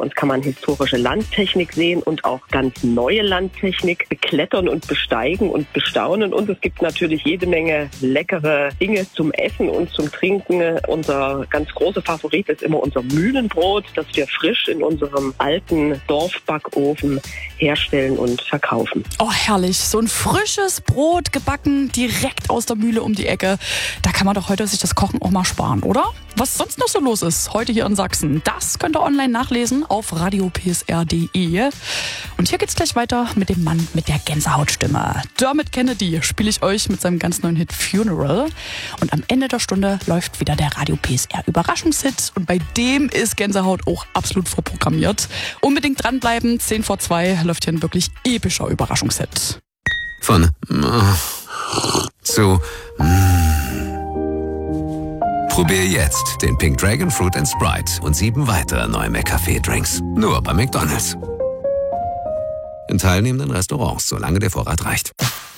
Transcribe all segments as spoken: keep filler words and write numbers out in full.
uns kann man historische Landtechnik sehen und auch ganz neue Landtechnik beklettern und besteigen und bestaunen. Und es gibt natürlich jede Menge leckere Dinge zum Essen und zum Trinken. Unser ganz großer Favorit ist immer unser Mühlenbrot, das wir frisch in unserem alten Dorfbackofen herstellen und verkaufen. Oh, herrlich. So ein frisches Brot gebacken, direkt aus der Mühle um die Ecke. Da kann man doch heute sich das Kochen auch mal sparen, oder? Was sonst noch so los ist heute hier in Sachsen, das könnt ihr online nachlesen auf radio p s r punkt d e. Und hier geht's gleich weiter mit dem Mann mit der Gänsehautstimme. Dermot Kennedy spiele ich euch mit seinem ganz neuen Hit Funeral. Und am Ende der Stunde läuft wieder der Radio P S R Überraschungshit. Und bei dem ist Gänsehaut auch absolut vorprogrammiert. Unbedingt dranbleiben, zehn vor zwei läuft hier ein wirklich epischer Überraschungshit. Von zu Probier jetzt den Pink Dragon Fruit and Sprite und sieben weitere neue McCafé-Drinks. Nur bei McDonald's. In teilnehmenden Restaurants, solange der Vorrat reicht.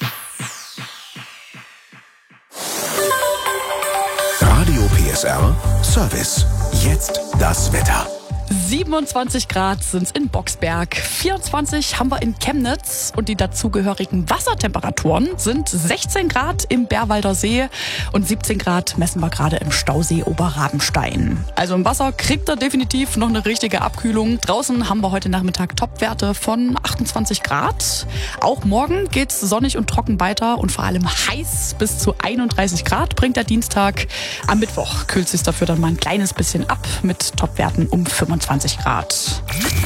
Radio P S R Service. Jetzt das Wetter. siebenundzwanzig Grad sind's in Boxberg, vierundzwanzig haben wir in Chemnitz und die dazugehörigen Wassertemperaturen sind sechzehn Grad im Bärwalder See und siebzehn Grad messen wir gerade im Stausee Oberrabenstein. Also im Wasser kriegt er definitiv noch eine richtige Abkühlung. Draußen haben wir heute Nachmittag Topwerte von achtundzwanzig Grad. Auch morgen geht's sonnig und trocken weiter und vor allem heiß bis zu einunddreißig Grad bringt der Dienstag. Am Mittwoch kühlt sich's dafür dann mal ein kleines bisschen ab mit Topwerten um fünfundzwanzig Grad.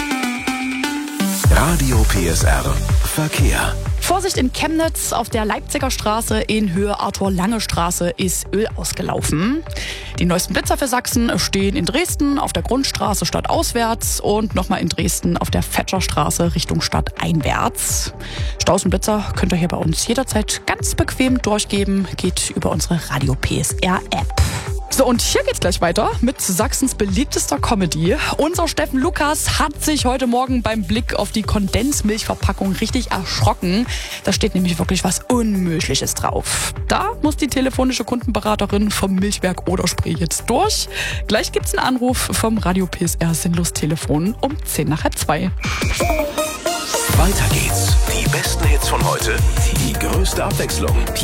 Radio P S R Verkehr. Vorsicht in Chemnitz, auf der Leipziger Straße in Höhe Arthur-Lange-Straße ist Öl ausgelaufen. Die neuesten Blitzer für Sachsen stehen in Dresden auf der Grundstraße stadtauswärts und nochmal in Dresden auf der Fetscherstraße Richtung stadteinwärts. Staus und Blitzer könnt ihr hier bei uns jederzeit ganz bequem durchgeben, geht über unsere Radio P S R App. So, und hier geht's gleich weiter mit Sachsens beliebtester Comedy. Unser Steffen Lukas hat sich heute Morgen beim Blick auf die Kondensmilchverpackung richtig erschrocken. Da steht nämlich wirklich was Unmögliches drauf. Da muss die telefonische Kundenberaterin vom Milchwerk Oderspree jetzt durch. Gleich gibt's einen Anruf vom Radio P S R Sinnlos-Telefon um zehn nach halb zwei. Weiter geht's. Die besten Hits von heute, die größte Abwechslung.